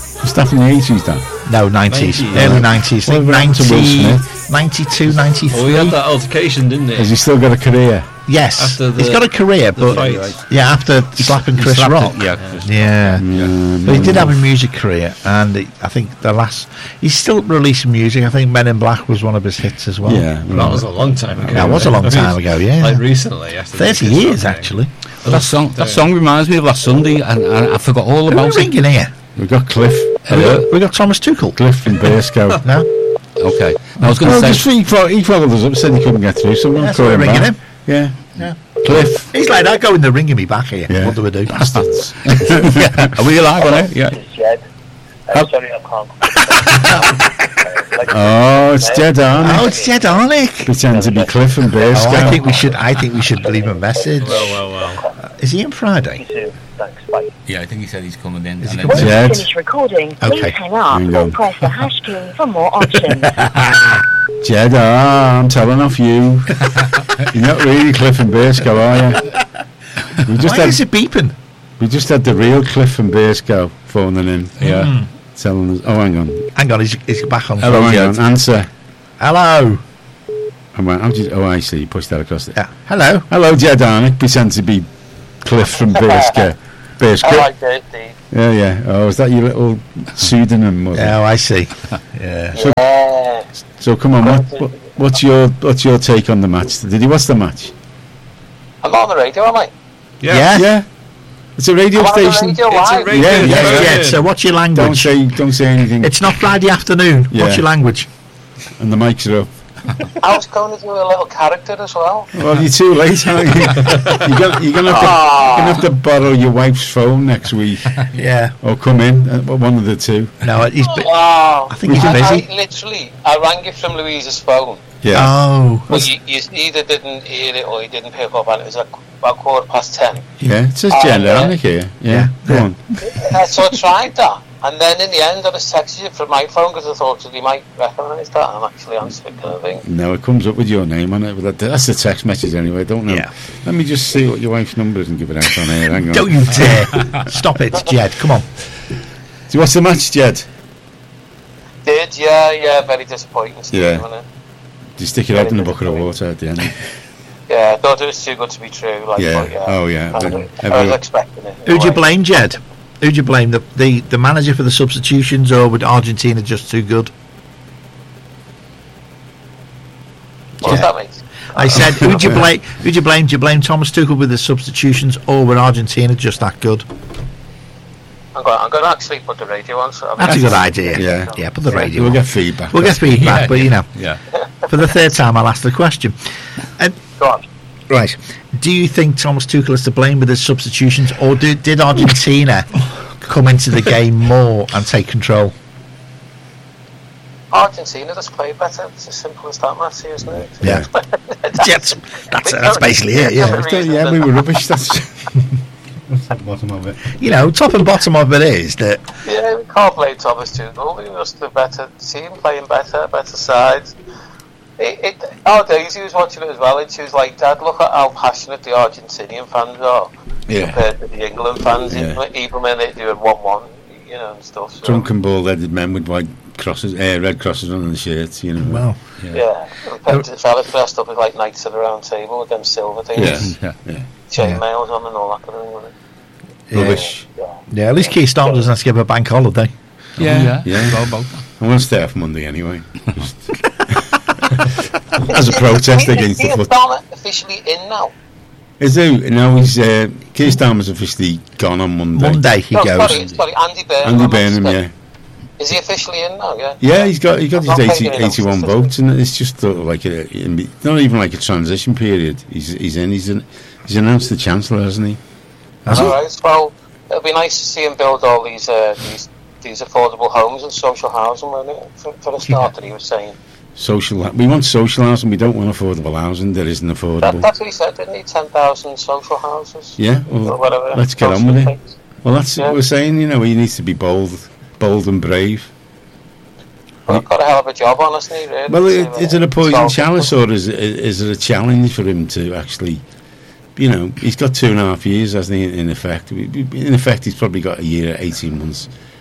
Stuff in the 80s, Dan. No, 90s. 90s, Early yeah. 90s. What happened to Will 90, Smith? 92, 93. Well, we had that altercation, didn't Has he? he still got a career? Yes. After He's got a career, but fight. yeah, after slapping He Chris slapped Rock. it, yeah. Yeah. But he did have a music career, and I think he's still releasing music. I think Men in Black was one of his hits as well. Yeah. That was a long time ago. That was a long time ago, yeah. Like recently. after the 30 Chris Rock years, thing. actually. That song reminds me of last Sunday, and I forgot all Who are about we it. ringing here? We've got Cliff. We got Thomas Tuchel. Cliff from Bearscow. No? Okay. I was going Well, to just say, he followed us up, said he couldn't get through, so we're That's calling why we're ringing back. him. Yeah. Yeah. Cliff. He's like that, going the ringing me back here. Yeah. What do we do? Bastards. are we alive on it? Yeah. This is Jed. Sorry, I can't. Oh, it's Jed Arnick. Oh, it's Jed Arnick. Pretend to be Cliff from Oh, Bearscow. I think we should leave a message. Well. Is he in Friday? You too. Thanks, bye. Yeah, I think he said he's coming in. Is he and coming then- in? Jed. Finish recording. Okay. Please hang up Hang or on. press the hash key for more options. Jed, I'm telling off you. You're not really Cliff from Bearscow, are you? Why is it beeping? We just had the real Cliff from Bearscow phoning in. Yeah. Telling us. Oh, hang on. Hang on, he's back on. Hello, hang on. Answer. Hello. I see. You pushed that across there. Yeah. Hello. Hello, Jed Arnick. Pretend to be Cliff from Bearscow. I like it, Steve. Yeah. Oh, is that your little pseudonym? Was it? Oh, I see. Yeah. Yeah. So come on, what's your take on the match? Did you watch the match? I'm on the radio, am I? Yeah. It's a radio I'm on the station. radio It's a live. radio Yeah, show, Yeah, so what's your language? Don't say anything. It's not Friday afternoon. Yeah. What's your language? And the mics are up. I was going to do a little character as well. Well, you're too late, aren't you? You're gonna have to borrow your wife's phone next week, Yeah. or come in. One of the two. No, he's. Wow. I think he's busy. I rang you from Louise's phone. Yeah. Oh. But you either didn't hear it or you didn't pick up on it. It was like about 10:15. Yeah. It says Jed Arnick here. Yeah. Go on. So I tried that. And then in the end, I just texted you from my phone because I thought that you might recognise that. I'm actually on sick kind of thing. No, it comes up with your name on it. But that's the text message anyway. I don't know. Yeah. Let me just see what your wife's number is and give it out on air. Hang on. Don't you dare. Stop it, Jed. Come on. Do you watch the match, Jed? Did, yeah, very disappointing. Steve, Yeah. wasn't it? Do you stick it out in a bucket of water at the end? Yeah, I thought it was too good to be true. Like, Yeah. But, yeah. Oh, yeah. I was expecting it. Who'd you blame, Jed? Who'd you blame? The manager for the substitutions, or would Argentina just too good? What does that mean? I said, who'd you blame? Who'd you blame? Do you blame Thomas Tuchel with the substitutions, or were Argentina just that good? I'm going to actually put the radio on. So That's a good idea. Yeah. Put the radio. We'll on. get feedback. We'll get feedback, but you know, Yeah. for the third time, I'll ask the question. Go on. Right. Do you think Thomas Tuchel is to blame with his substitutions, or did Argentina come into the game more and take control? Argentina just played better. It's as simple as that, Matthew, isn't it? Yeah. That's basically it. Yeah. We were rubbish. That's the bottom of it. You know, top and bottom of it is that. Yeah, we can't blame Thomas Tuchel. We were just a better team, playing better sides. Our Daisy was watching it as well, and she was like, "Dad, look at how passionate the Argentinian fans are compared to the England fans. Even when they do it 1-1, you know, and stuff." So. Drunken bald-headed men with white crosses, red crosses on the shirts. You know. Well. Yeah. The fellas dressed up as like knights of the round table with them silver things, Yeah. chainmails on and all that kind of thing. Wasn't it? Rubbish. Yeah, at least Keith Starmer doesn't have to give a bank holiday. Yeah. Well, about that. I want to stay off Monday anyway. As a protest against the Is foot. Starmer officially in now? Is he? No, he's Keir Starmer's officially gone on Monday. Monday he goes. Sorry, Andy Burnham. Andy Burnham, yeah. Is he officially in now? Yeah. Yeah, he's got his not making it 81 up. votes, and it's just like not even like a transition period. He's announced the Chancellor, hasn't he? All right. Well, it'll be nice to see him build all these affordable homes and social housing, won't it? For the start, that he was saying. We want social housing. We don't want affordable housing. That isn't affordable. That's what he said, didn't he? 10,000 social houses. Yeah. Or whatever. Let's get on with it. Well, that's what we're saying. You know, he needs to be bold and brave. Well, got a hell of a job on, hasn't he? Really? Well, is it a poison chalice, or is it a challenge for him to actually? You know, he's got 2.5 years, hasn't he? In effect, he's probably got a year, 18 months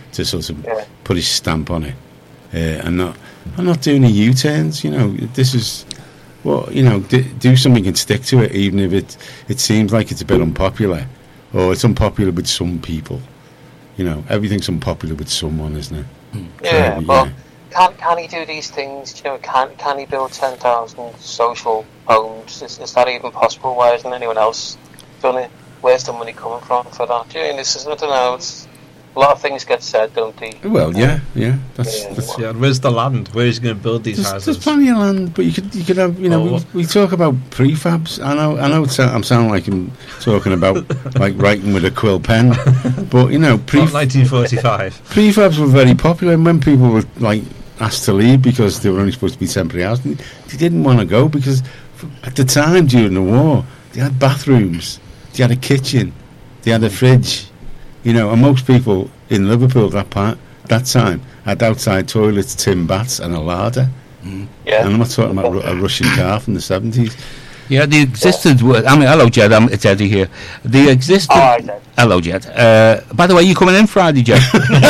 to sort of Yeah. put his stamp on it, and not doing the U-turns. You know, this is what, you know, do something and stick to it, even if it seems like it's a bit unpopular, or it's unpopular with some people. You know, everything's unpopular with someone, isn't it? Yeah, So, but can he do these things? You know, can he build 10,000 social homes? Is that even possible? Why hasn't anyone else done it? Where's the money coming from for that? Do you mean, this is, I don't know, it's, a lot of things get said, don't they? Well, yeah. That's Yeah, and where's the land? Where is he going to build these there's houses? plenty of land, but you could have, you know, Oh, we talk about prefabs. I know I'm sounding like I'm talking about like writing with a quill pen, but you know, Not 1945. prefabs were very popular, and when people were like asked to leave because they were only supposed to be temporary housing, they didn't want to go because at the time during the war they had bathrooms, they had a kitchen, they had a fridge, you know, and most people in Liverpool that time had outside toilets, tin baths, and a larder. Yeah. And I'm not talking about a Russian car from the 70s. Yeah, the existed. I mean, hello, Jed. It's Eddie here. The existed. Hi, Jed. Hello, Jed. By the way, you coming in Friday, Jed?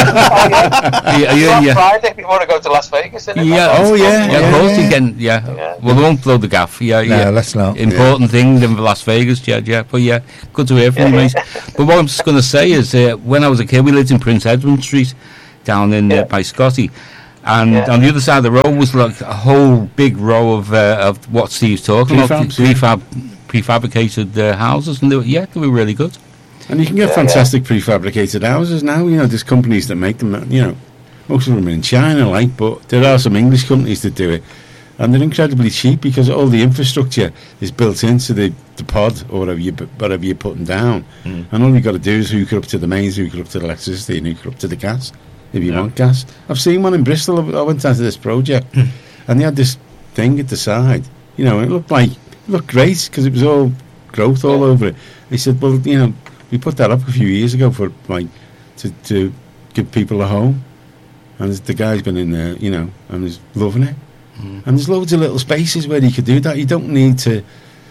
Are you in? Yeah. Friday before I go to Las Vegas, isn't it? Yeah. Oh, yeah. Yeah, of course yeah. you can. Yeah. Well, we won't blow the gaff. Yeah, No, yeah. let's not. Important thing in Las Vegas, Jed. Yeah, but yeah, good to hear from you, mate. But what I'm just going to say is, when I was a kid, we lived in Prince Edward Street, down in by Scotty. And Yeah. on the other side of the road was like a whole big row of what Steve's talking about, Prefabs, prefabricated houses, and they were really good. And you can get fantastic prefabricated houses now. You know, there's companies that make them, you know, most of them are in China, like, but there are some English companies that do it. And they're incredibly cheap because all the infrastructure is built into the pod or whatever you're putting down. And all you've got to do is hook it up to the mains, hook it up to the electricity, and hook it up to the gas, if you want gas. I've seen one in Bristol. I went down to this project, and they had this thing at the side. You know, it looked great because it was all growth all over it. They said, well, you know, we put that up a few years ago for like to give people a home, and the guy's been in there, you know, and he's loving it. And there's loads of little spaces where you could do that. You don't need to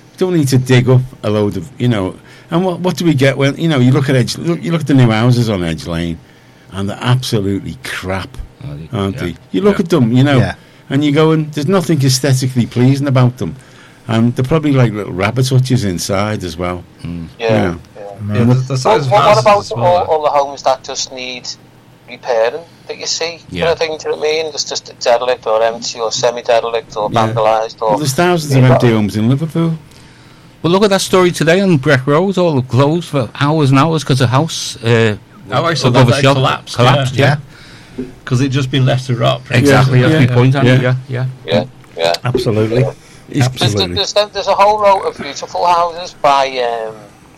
dig up a load of, you know. And what do we get when, you know, you look at you look at the new houses on Edge Lane, and they're absolutely crap, aren't they? You look at them, you know, and you go, and there's nothing aesthetically pleasing about them, and they're probably like little rabbit hutches inside as well. Yeah. Yeah, the size of What houses about is smaller. all the homes that just need repairing that you see? Yeah. Kind of thing, do you know what I mean? It's just derelict or empty or semi-derelict or Yeah. vandalised. Or Well, there's thousands of empty homes in Liverpool. Well, look at that story today on Breck Road, all closed for hours and hours because the house I saw above that a shop collapsed. yeah. Because it'd just been left to rot. Exactly, Yeah. that's my point, Andy. Yeah. Yeah. Yeah. Absolutely. Absolutely. There's a whole row of beautiful houses by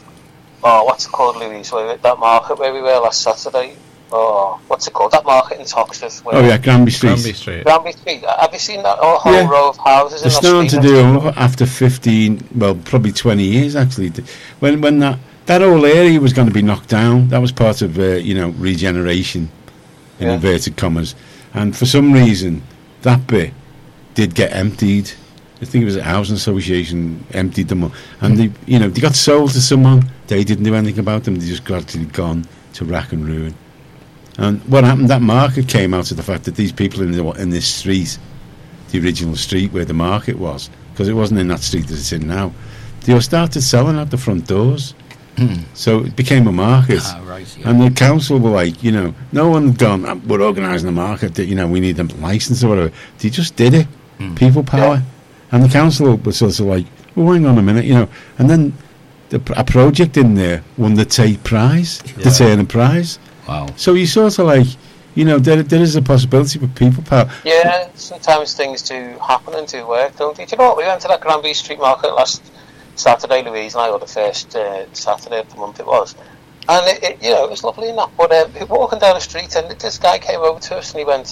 what's it called, Louise? That market where we were last Saturday. Oh, what's it called? That market in Toxteth. Oh yeah, Granby Street. Granby Street. Granby Street. Have you seen that whole Yeah. row of houses? They're in starting to Street? do it after 15, well, probably 20 years actually. When that whole area was going to be knocked down, that was part of you know, regeneration in Yeah. inverted commas, and for some reason that bit did get emptied. I think it was a housing association emptied them all, and they got sold to someone. They didn't do anything about them. They just gradually gone to rack and ruin. And what happened? That market came out of the fact that these people in this street, the original street where the market was, because it wasn't in that street that it's in now, they all started selling out the front doors. So it became a market. Right, yeah. And the council were like, you know, no one had gone, we're organising a market that, you know, we need a licence or whatever. They just did it. People power. Yeah. And the council was sort of like, well, hang on a minute, you know. And then a project in there won the Tate Prize, the Turner Prize. Wow. So you sort of like, you know, there is a possibility for people power. Yeah, sometimes things do happen and do work, don't they? Do you know what? We went to that Granby Street market last Saturday, Louise and I, or the first Saturday of the month it was. And it you know, it was lovely enough. But we were walking down the street, and this guy came over to us, and he went,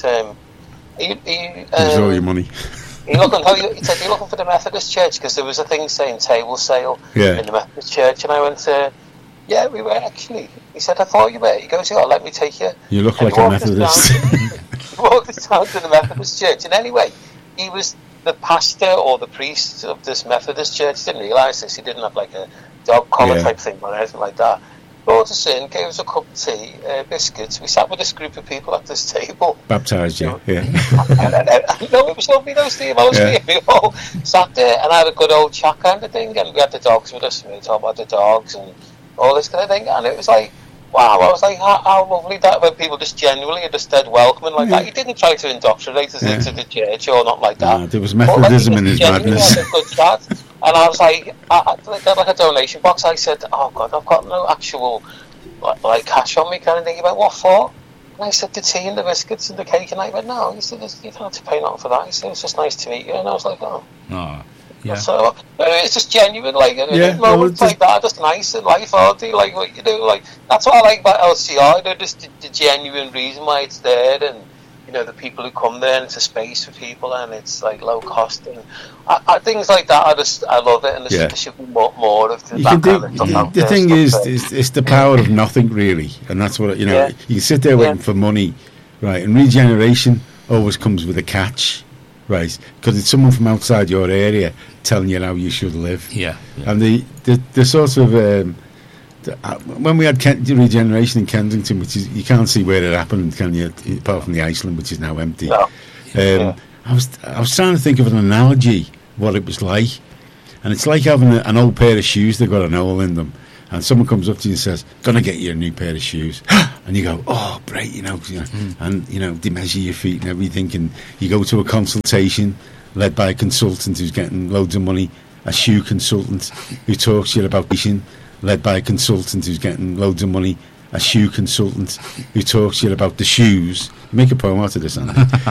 Here's all your money. He said, "You're looking for the Methodist Church?" Because there was a thing saying table sale Yeah. in the Methodist Church, and I went, "Yeah, we were actually." He said, "I thought you were." He goes, "Yeah, let me take you." You look And like a Methodist. He walked us down to the Methodist Church, and anyway, he was the pastor or the priest of this Methodist church. He didn't realise this. He didn't have like a dog collar Yeah. type thing or anything like that. brought us in, gave us a cup of tea, biscuits. We sat with this group of people at this table. Baptised you, yeah. No, it was lovely, though, Steve. Honestly, we all sat there and had a good old chat kind of thing, and we had the dogs with us, and we talked about the dogs and all this kind of thing, and it was like, wow, I was like, how lovely that, when people just genuinely are just dead welcoming like that. He didn't try to indoctrinate us into the church or not like that. There was Methodism in his madness. Had a good chat. And I was like, I got like a donation box. I said, oh God, I've got no actual like cash on me kind of thing. He went, what for? And I said, the tea and the biscuits and the cake. And I went, no. He said, you don't have to pay nothing for that. He said, it's just nice to meet you. And I was like, oh. Yeah. So it's just genuine, like moments like that are just nice in life, aren't they? Like what you do, like that's what I like about LCR. You know, just the genuine reason why it's there, and you know the people who come there, and it's a space for people, and it's like low cost, and things like that. I love it, and there should be more of that kind of stuff out the there, thing is, it's the power of nothing, really, and that's what you know. You sit there waiting for money, right? And regeneration always comes with a catch. Right, because it's someone from outside your area telling you how you should live. Yeah. And the sort of when we had regeneration in Kensington, which is you can't see where it happened, can you? Apart from the Iceland, which is now empty. No. I was trying to think of an analogy what it was like, and it's like having an old pair of shoes that got an hole in them, and someone comes up to you and says, "Gonna get you a new pair of shoes." And you go, oh, great, and, they measure your feet and everything, and you go to a consultation led by a consultant who's getting loads of money, a shoe consultant who talks to you about vision, led by a consultant who's getting loads of money, a shoe consultant who talks to you about the shoes. You make a poem out of this, Anna.